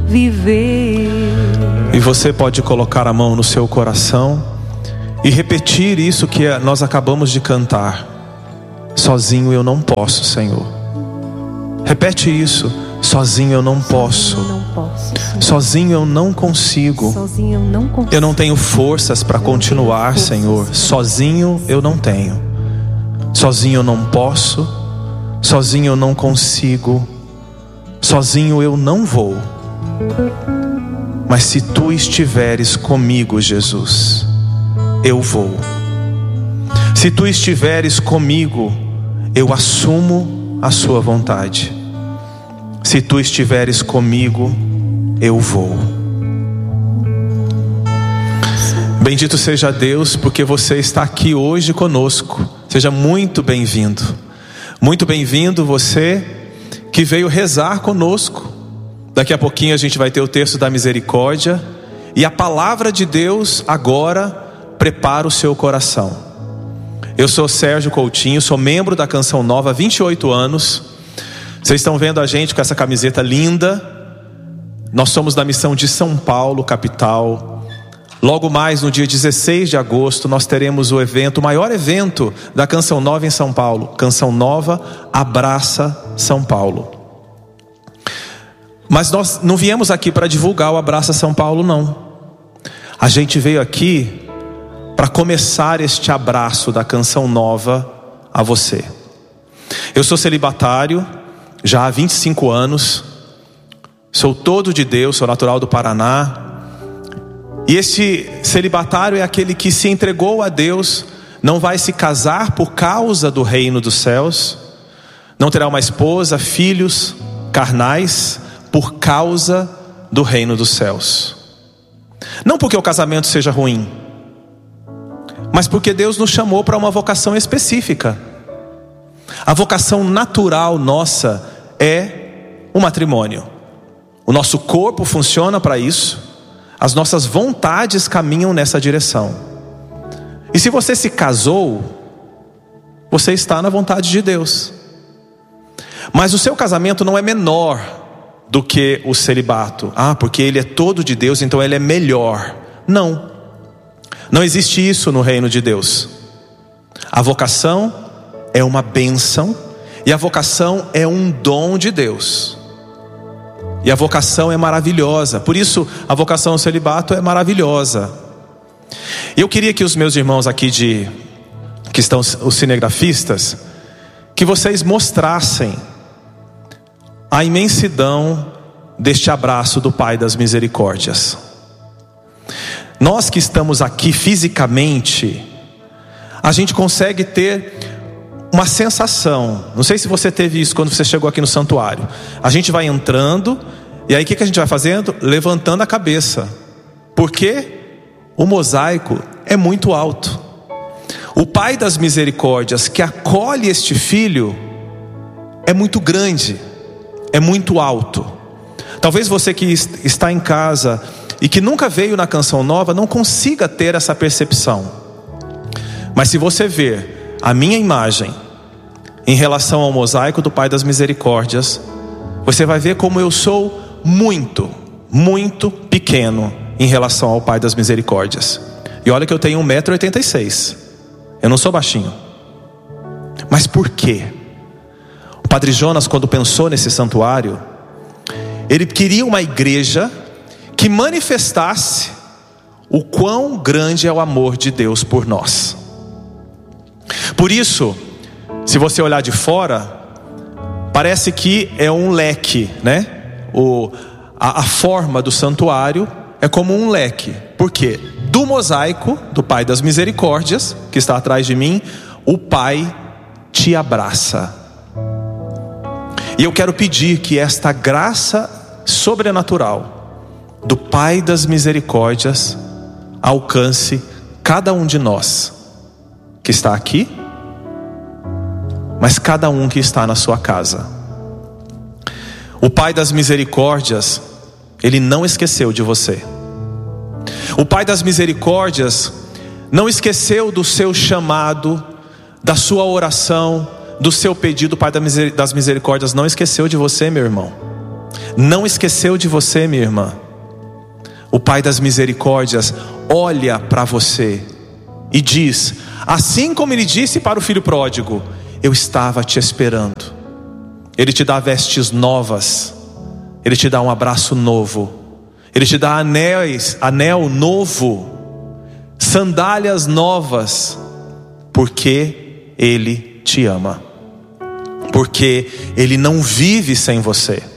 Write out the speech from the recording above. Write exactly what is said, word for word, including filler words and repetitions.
viver. E você pode colocar a mão no seu coração e repetir isso que nós acabamos de cantar. Sozinho eu não posso, Senhor. Repete isso. Sozinho eu não posso. Sozinho eu não posso, Senhor. Sozinho eu não consigo. Sozinho eu não consigo. Eu não tenho forças para continuar, forças, Senhor. Sozinho eu não tenho. Sozinho eu não posso. Sozinho eu não consigo. Sozinho eu não vou. Mas se tu estiveres comigo, Jesus, eu vou. Se tu estiveres comigo, eu assumo a sua vontade. Se tu estiveres comigo, eu vou. Bendito seja Deus, porque você está aqui hoje conosco. Seja muito bem-vindo. Muito bem-vindo você que veio rezar conosco. Daqui a pouquinho a gente vai ter o texto da misericórdia. E a palavra de Deus agora prepara o seu coração. Eu sou Sérgio Coutinho, sou membro da Canção Nova há vinte e oito anos. Vocês estão vendo a gente com essa camiseta linda. Nós somos da missão de São Paulo, capital. Logo mais no dia dezesseis de agosto nós teremos o evento, o maior evento da Canção Nova em São Paulo. Canção Nova Abraça São Paulo. Mas nós não viemos aqui para divulgar o Abraça São Paulo, não. A gente veio aqui para começar este abraço da Canção Nova a você. Eu sou celibatário já há vinte e cinco anos, sou todo de Deus, sou natural do Paraná. E esse celibatário é aquele que se entregou a Deus, não vai se casar por causa do reino dos céus, não terá uma esposa, filhos carnais, por causa do reino dos céus. Não porque o casamento seja ruim, mas porque Deus nos chamou para uma vocação específica. A vocação natural nossa é o matrimônio. O nosso corpo funciona para isso. As nossas vontades caminham nessa direção. E se você se casou, você está na vontade de Deus. Mas o seu casamento não é menor do que o celibato. Ah, porque ele é todo de Deus, então ele é melhor. Não. Não existe isso no reino de Deus. A vocação é uma bênção. E a vocação é um dom de Deus. E a vocação é maravilhosa. Por isso a vocação ao celibato é maravilhosa. Eu queria que os meus irmãos aqui de que estão os cinegrafistas, que vocês mostrassem a imensidão deste abraço do Pai das Misericórdias. Nós que estamos aqui fisicamente, a gente consegue ter uma sensação. Não sei se você teve isso quando você chegou aqui no santuário. A gente vai entrando, e aí o que, que a gente vai fazendo? Levantando a cabeça. Porque o mosaico é muito alto. O Pai das Misericórdias que acolhe este filho é muito grande, é muito alto. Talvez você que está em casa e que nunca veio na Canção Nova não consiga ter essa percepção. Mas se você ver a minha imagem em relação ao mosaico do Pai das Misericórdias, você vai ver como eu sou muito, muito pequeno em relação ao Pai das Misericórdias. E olha que eu tenho um metro e oitenta e seis. Eu não sou baixinho. Mas por quê? O Padre Jonas, quando pensou nesse santuário, ele queria uma igreja que manifestasse o quão grande é o amor de Deus por nós. Por isso, se você olhar de fora, parece que é um leque, né? O, a, a forma do santuário é como um leque. Por quê? Do mosaico do Pai das Misericórdias, que está atrás de mim, o Pai te abraça. E eu quero pedir que esta graça sobrenatural do Pai das Misericórdias alcance cada um de nós que está aqui, mas cada um que está na sua casa. O Pai das Misericórdias, Ele não esqueceu de você. O Pai das Misericórdias não esqueceu do seu chamado, da sua oração, do seu pedido. O Pai das Misericórdias não esqueceu de você, meu irmão. não esqueceu de você, minha irmã. O Pai das misericórdias olha para você e diz, assim como Ele disse para o filho pródigo: eu estava te esperando. Ele te dá vestes novas, Ele te dá um abraço novo, Ele te dá anéis, anel novo, sandálias novas, porque Ele te ama, porque Ele não vive sem você.